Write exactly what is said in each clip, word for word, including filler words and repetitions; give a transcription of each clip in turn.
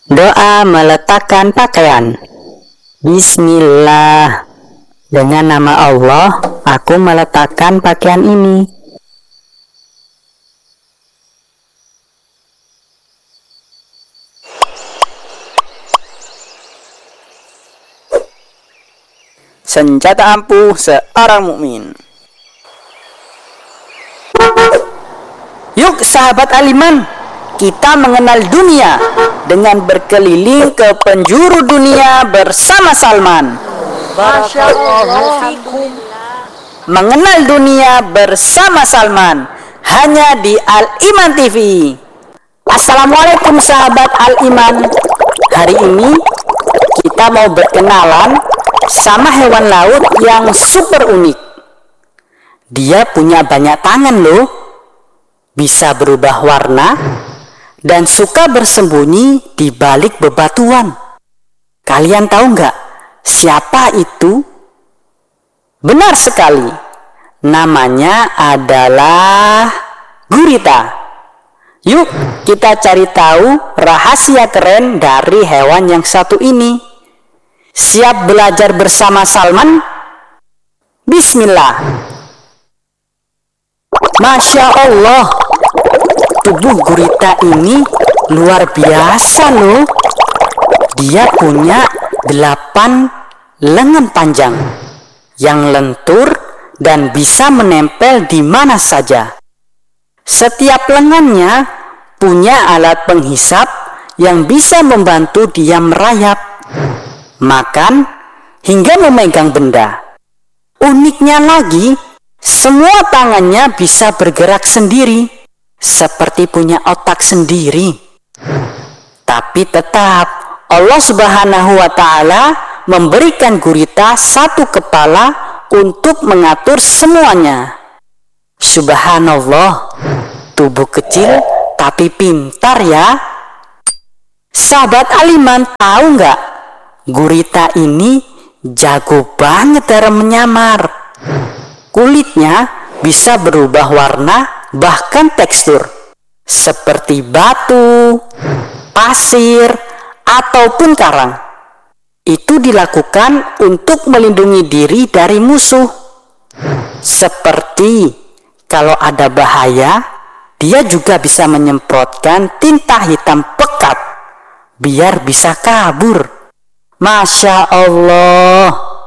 Doa meletakkan pakaian. Bismillah. Dengan nama Allah, aku meletakkan pakaian ini. Senjata ampuh seorang mukmin. Yuk sahabat Aliman, kita mengenal dunia dengan berkeliling ke penjuru dunia bersama Salman. Masya Allah. Mengenal dunia bersama Salman hanya di Al-Iman T V. Assalamualaikum sahabat Al-Iman. Hari ini kita mau berkenalan sama hewan laut yang super unik. Dia punya banyak tangan loh, bisa berubah warna, dan suka bersembunyi di balik bebatuan. Kalian tahu nggak siapa itu? Benar sekali, namanya adalah gurita. Yuk kita cari tahu rahasia keren dari hewan yang satu ini. Siap belajar bersama Salman? Bismillah. Masya Allah, tubuh gurita ini luar biasa loh. Dia punya delapan lengan panjang yang lentur dan bisa menempel di mana saja. Setiap lengannya punya alat penghisap yang bisa membantu dia merayap, makan, hingga memegang benda. Uniknya lagi, semua tangannya bisa bergerak sendiri, seperti punya otak sendiri. Tapi tetap, Allah Subhanahu wa Ta'ala memberikan gurita satu kepala untuk mengatur semuanya. Subhanallah, tubuh kecil tapi pintar ya. Sahabat Aliman, tahu nggak? Gurita ini jago banget dalam menyamar. Kulitnya bisa berubah warna, bahkan tekstur, seperti batu, pasir, ataupun karang. Itu dilakukan untuk melindungi diri dari musuh. Seperti kalau ada bahaya, dia juga bisa menyemprotkan tinta hitam pekat biar bisa kabur. Masya Allah.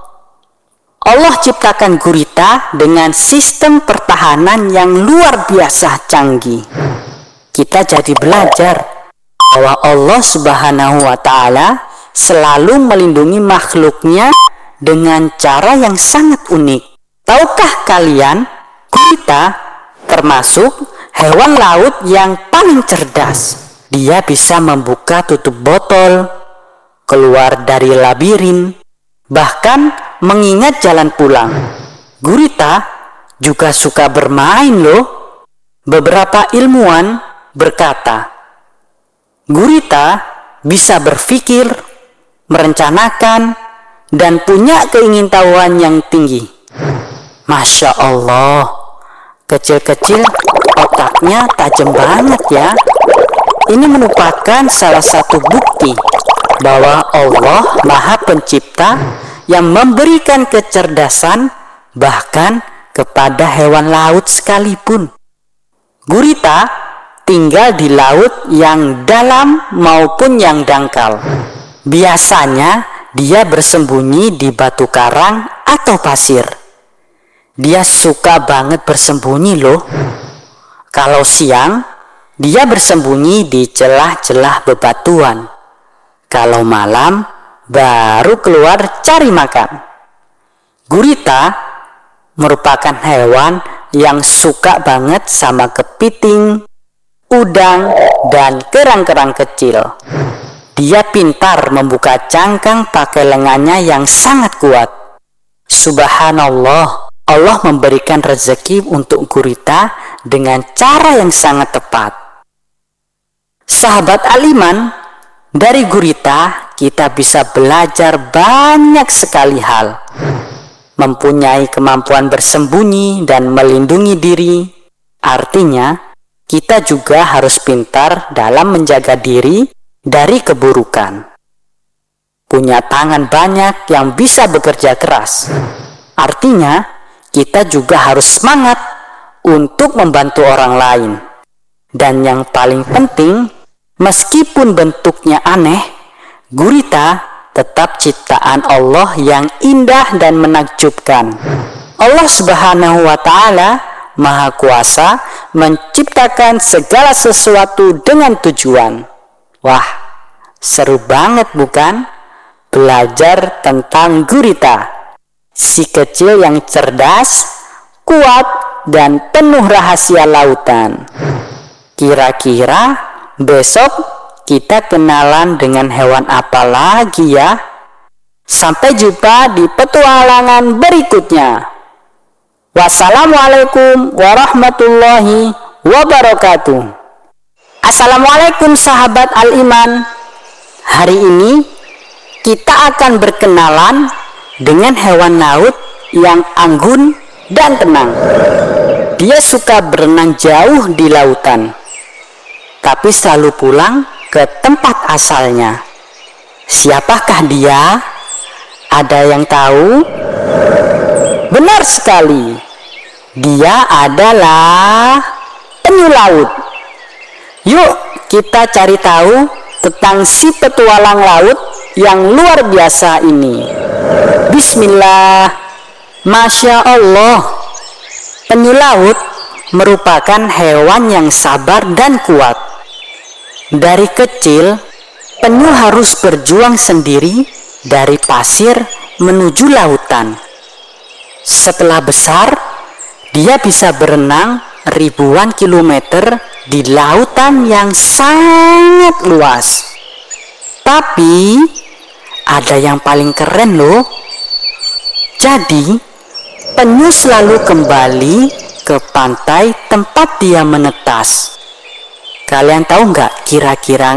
Allah ciptakan gurita dengan sistem pertahanan yang luar biasa canggih. Kita jadi belajar bahwa Allah Subhanahu wa Ta'ala selalu melindungi makhluknya dengan cara yang sangat unik. Tahukah kalian, gurita termasuk hewan laut yang paling cerdas. Dia bisa membuka tutup botol, keluar dari labirin, bahkan mengingat jalan pulang. Gurita juga suka bermain loh. Beberapa ilmuwan berkata, gurita bisa berpikir, merencanakan, dan punya keingintahuan yang tinggi. Masya Allah, kecil-kecil otaknya tajam banget ya. Ini merupakan salah satu bukti bahwa Allah Maha Pencipta yang memberikan kecerdasan bahkan kepada hewan laut sekalipun. Gurita tinggal di laut yang dalam maupun yang dangkal. Biasanya dia bersembunyi di batu karang atau pasir. Dia suka banget bersembunyi loh. Kalau siang, dia bersembunyi di celah-celah bebatuan. Kalau malam, baru keluar cari makan. Gurita merupakan hewan yang suka banget sama kepiting, udang, dan kerang-kerang kecil. Dia pintar membuka cangkang pakai lengannya yang sangat kuat. Subhanallah, Allah memberikan rezeki untuk gurita dengan cara yang sangat tepat. Sahabat Aliman, dari gurita kita bisa belajar banyak sekali hal. Mempunyai kemampuan bersembunyi dan melindungi diri. Artinya, kita juga harus pintar dalam menjaga diri dari keburukan. Punya tangan banyak yang bisa bekerja keras. Artinya, kita juga harus semangat untuk membantu orang lain. Dan yang paling penting, meskipun bentuknya aneh, gurita tetap ciptaan Allah yang indah dan menakjubkan. Allah Subhanahu wa Ta'ala Maha Kuasa menciptakan segala sesuatu dengan tujuan. Wah, seru banget bukan? Belajar tentang gurita, si kecil yang cerdas, kuat, dan penuh rahasia lautan. Kira-kira besok kita kenalan dengan hewan apa lagi ya? Sampai jumpa di petualangan berikutnya. Wassalamualaikum warahmatullahi wabarakatuh. Assalamualaikum sahabat Al-Iman. Hari ini kita akan berkenalan dengan hewan laut yang anggun dan tenang. Dia suka berenang jauh di lautan, tapi selalu pulang ke tempat asalnya. Siapakah dia? Ada yang tahu? Benar sekali. Dia adalah penyu laut. Yuk kita cari tahu tentang si petualang laut yang luar biasa ini. Bismillah. Masya Allah. Penyu laut merupakan hewan yang sabar dan kuat. Dari kecil, penyu harus berjuang sendiri dari pasir menuju lautan. Setelah besar, dia bisa berenang ribuan kilometer di lautan yang sangat luas. Tapi ada yang paling keren loh. Jadi, penyu selalu kembali ke pantai tempat dia menetas. Kalian tahu nggak kira-kira